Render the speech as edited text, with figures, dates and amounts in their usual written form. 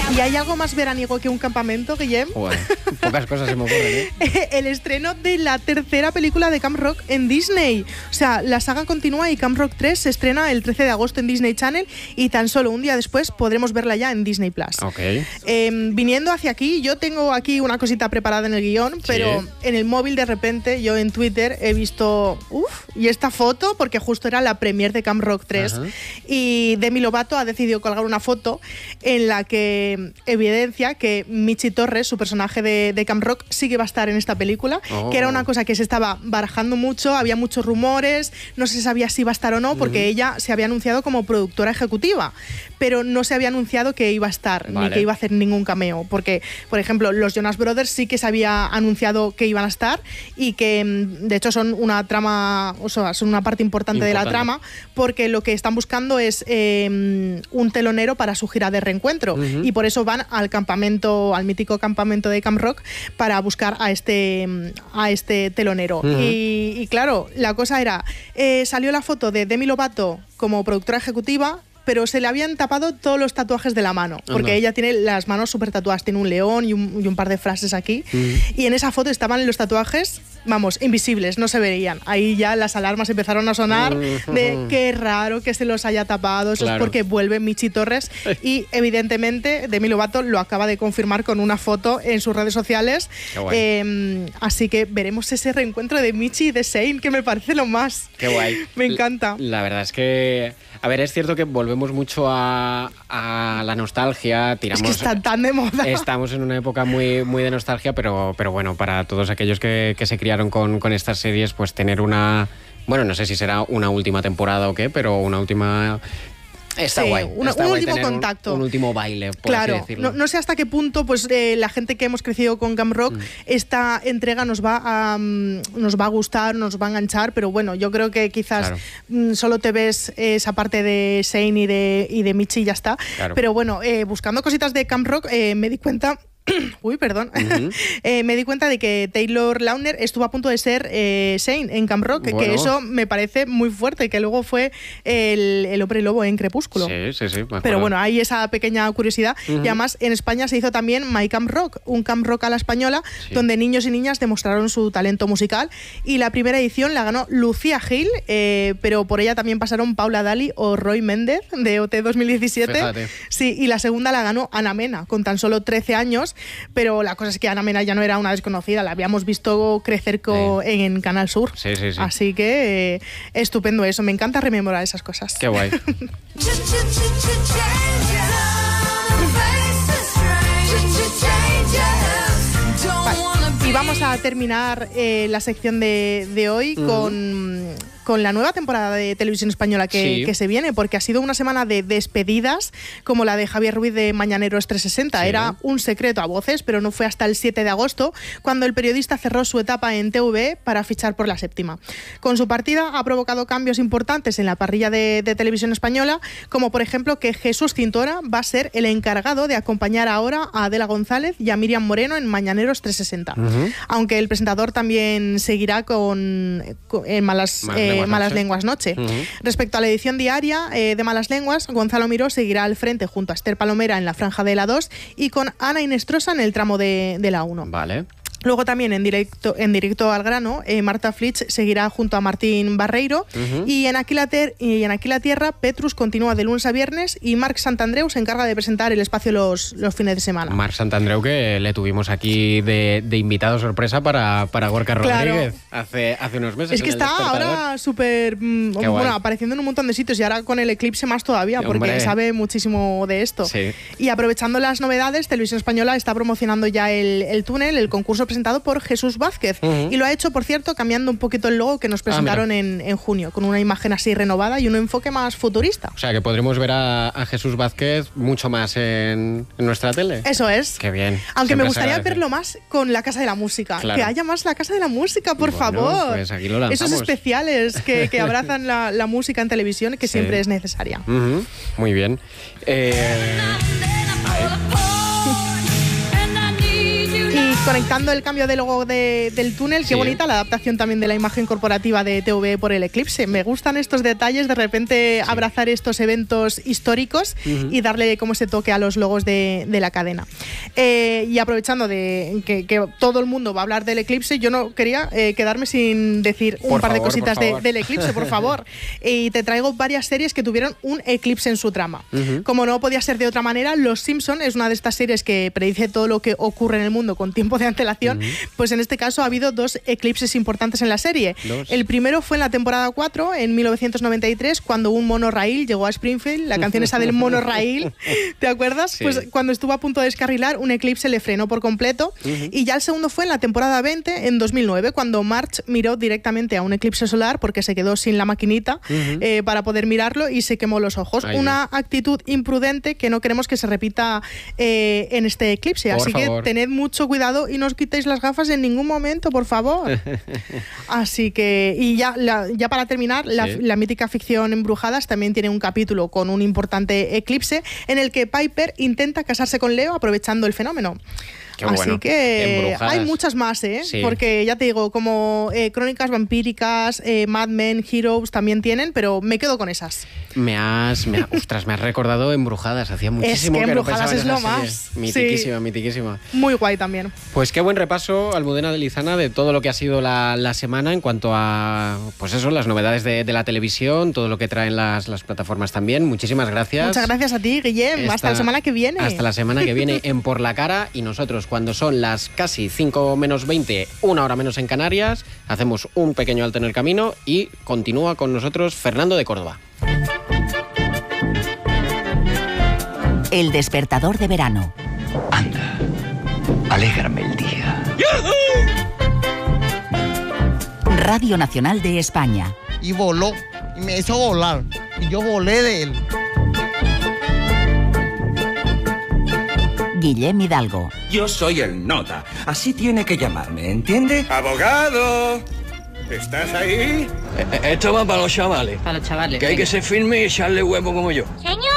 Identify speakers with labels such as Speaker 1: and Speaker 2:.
Speaker 1: ¿Y hay algo más veraniego que un campamento, Guillem?
Speaker 2: Bueno, pocas cosas se me ocurren, ¿eh?
Speaker 1: El estreno de la tercera película de Camp Rock en Disney. O sea, la saga continúa y Camp Rock 3 se estrena el 13 de agosto en Disney Channel y tan solo un día después podremos verla ya en Disney Plus.
Speaker 2: Okay.
Speaker 1: Viniendo hacia aquí, yo tengo aquí una cosita preparada en el guión, pero
Speaker 2: sí.
Speaker 1: En el móvil de repente, yo en Twitter he visto, y esta foto, porque justo era la premiere de Camp Rock 3,
Speaker 2: Ajá.
Speaker 1: y Demi Lovato ha decidido colgar una foto en la que evidencia que Michi Torres, su personaje de Camp Rock, sí que va a estar en esta película, que era una cosa que se estaba barajando mucho, había muchos rumores, no se sabía si iba a estar o no, porque ella se había anunciado como productora ejecutiva, pero no se había anunciado que iba a estar, ni que iba a hacer ningún cameo, porque, por ejemplo, los Jonas Brothers sí que se había anunciado que iban a estar y que, de hecho, son una trama, o sea, son una parte importante de la trama, porque lo que están buscando es un telonero para su gira de reencuentro, y por eso van al campamento, al mítico campamento de Camp Rock, para buscar a este telonero. Y claro, la cosa era, salió la foto de Demi Lovato como productora ejecutiva, pero se le habían tapado todos los tatuajes de la mano, porque ella tiene las manos súper tatuadas, tiene un león y un par de frases aquí, y en esa foto estaban los tatuajes, vamos, invisibles, no se veían. Ahí ya las alarmas empezaron a sonar de qué raro que se los haya tapado, eso es porque vuelve Michi Torres, y evidentemente Demi Lovato lo acaba de confirmar con una foto en sus redes sociales, así que veremos ese reencuentro de Michi y de Zayn, que me parece lo más.
Speaker 2: Qué guay.
Speaker 1: Me encanta.
Speaker 2: La verdad es que, a ver, es cierto que volvemos mucho a la nostalgia, tiramos.
Speaker 1: Es que está tan de moda.
Speaker 2: Estamos en una época muy, muy de nostalgia, pero bueno, para todos aquellos que se criaron con estas series, pues tener una, bueno, no sé si será una última temporada o qué, pero una última. Está guay.
Speaker 1: Un último contacto.
Speaker 2: Un último baile, por así decirlo.
Speaker 1: No sé hasta qué punto pues la gente que hemos crecido con Camp Rock, esta entrega nos va a gustar, nos va a enganchar, pero bueno, yo creo que quizás solo te ves esa parte de Zayn y de Michi y ya está. Claro. Pero bueno, buscando cositas de Camp Rock, me di cuenta. Me di cuenta de que Taylor Lautner estuvo a punto de ser Zayn en Camp Rock, que eso me parece muy fuerte, que luego fue el hombre lobo en Crepúsculo.
Speaker 2: Sí.
Speaker 1: Pero bueno, hay esa pequeña curiosidad. Y además en España se hizo también My Camp Rock, un Camp Rock a la española, donde niños y niñas demostraron su talento musical, y la primera edición la ganó Lucía Gil, pero por ella también pasaron Paula Dali o Roy Méndez de OT 2017.
Speaker 2: Fíjate.
Speaker 1: Sí, y la segunda la ganó Ana Mena, con tan solo 13 años. Pero la cosa es que Ana Mena ya no era una desconocida, la habíamos visto crecer en Canal Sur.
Speaker 2: Sí.
Speaker 1: Así que estupendo eso, me encanta rememorar esas cosas.
Speaker 2: Qué guay.
Speaker 1: Y vamos a terminar la sección de hoy con la nueva temporada de Televisión Española que se viene, porque ha sido una semana de despedidas, como la de Javier Ruiz de Mañaneros 360. Era un secreto a voces, pero no fue hasta el 7 de agosto cuando el periodista cerró su etapa en TV para fichar por la séptima. Con su partida ha provocado cambios importantes en la parrilla de Televisión Española, como por ejemplo que Jesús Cintora va a ser el encargado de acompañar ahora a Adela González y a Miriam Moreno en Mañaneros 360. Aunque el presentador también seguirá en Malas Lenguas Noche. Respecto a la edición diaria de Malas Lenguas, Gonzalo Miró seguirá al frente junto a Esther Palomera en la franja de la 2 y con Ana Inestrosa en el tramo de la 1.
Speaker 2: Vale.
Speaker 1: Luego también en directo al grano, Marta Flitsch seguirá junto a Martín Barreiro, y en Aquí la Tierra, Petrus continúa de lunes a viernes y Marc Santandreu se encarga de presentar el espacio los fines de semana.
Speaker 2: Marc Santandreu, que le tuvimos aquí de invitado sorpresa para Gorka Rodríguez hace unos meses.
Speaker 1: Es que está ahora súper apareciendo en un montón de sitios, y ahora con el eclipse más todavía, porque sabe muchísimo de esto. Sí. Y aprovechando las novedades, Televisión Española está promocionando ya el túnel, el concurso presentado por Jesús Vázquez, y lo ha hecho, por cierto, cambiando un poquito el logo que nos presentaron en junio, con una imagen así renovada y un enfoque más futurista.
Speaker 2: O sea, que podremos ver a Jesús Vázquez mucho más en nuestra tele.
Speaker 1: Eso es.
Speaker 2: Qué bien.
Speaker 1: Aunque siempre me gustaría verlo más con La Casa de la Música. Claro. Que haya más La Casa de la Música, por favor.
Speaker 2: Pues aquí lo lanzamos.
Speaker 1: Esos especiales que abrazan la música en televisión, que siempre es necesaria.
Speaker 2: Muy bien.
Speaker 1: Conectando el cambio de logo del túnel, qué bonita la adaptación también de la imagen corporativa de TVE por el eclipse. Me gustan estos detalles, de repente abrazar estos eventos históricos y darle como ese toque a los logos de la cadena. Y aprovechando de que todo el mundo va a hablar del eclipse, yo no quería quedarme sin decir un par de cositas del eclipse, por favor. Y te traigo varias series que tuvieron un eclipse en su trama. Como no podía ser de otra manera, Los Simpson es una de estas series que predice todo lo que ocurre en el mundo con tiempo de antelación. Pues en este caso ha habido 2 eclipses importantes en la serie. El primero fue en la temporada 4, en 1993, cuando un monorraíl llegó a Springfield. La canción esa del monorraíl, ¿te acuerdas? Sí. Pues cuando estuvo a punto de descarrilar, un eclipse le frenó por completo. Y ya el segundo fue en la temporada 20, en 2009, cuando Marge miró directamente a un eclipse solar porque se quedó sin la maquinita para poder mirarlo y se quemó los ojos. Una actitud imprudente que no queremos que se repita en este eclipse. Así que tened mucho cuidado y no os quitéis las gafas en ningún momento, por favor. Así que, y ya para terminar, la mítica ficción Embrujadas también tiene un capítulo con un importante eclipse en el que Piper intenta casarse con Leo aprovechando el fenómeno. Así que hay muchas más, sí. Porque ya te digo, como Crónicas Vampíricas, Mad Men, Heroes también tienen, pero me quedo con esas. Me has recordado Embrujadas, hacía muchísimo que no pensaba en esa serie. Es que Embrujadas es lo más. Mitiquísima. Muy guay también. Pues qué buen repaso, Almudena de Lizana, de todo lo que ha sido la semana en cuanto a, pues eso, las novedades de la televisión, todo lo que traen las plataformas también. Muchísimas gracias. Muchas gracias a ti, Guillem. Hasta la semana que viene. Hasta la semana que viene en Por la Cara, y nosotros, cuando son las casi 5 menos 20, 1 hora menos en Canarias, hacemos un pequeño alto en el camino y continúa con nosotros Fernando de Córdoba.
Speaker 3: El despertador de verano.
Speaker 4: Anda, alégrame el día.
Speaker 3: Radio Nacional de España.
Speaker 5: Y voló, y me hizo volar, y yo volé de él.
Speaker 3: Guillem Hidalgo.
Speaker 6: Yo soy el nota, así tiene que llamarme, ¿entiende?
Speaker 7: ¡Abogado! ¿Estás ahí?
Speaker 8: Esto va para los chavales.
Speaker 9: Para los chavales.
Speaker 8: Que hay que ser firme y echarle huevo como yo.
Speaker 10: Señor.